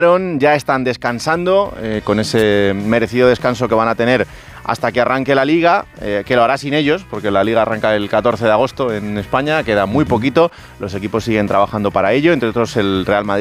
Ya están descansando, con ese merecido descanso que van a tener hasta que arranque la Liga, que lo hará sin ellos, porque la Liga arranca el 14 de agosto en España, queda muy poquito, los equipos siguen trabajando para ello, entre otros el Real Madrid.